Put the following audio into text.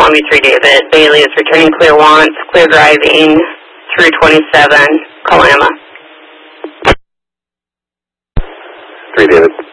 Columbia 3 David. Bailey is returning clear once, clear driving through 27, Kalama. 3 David.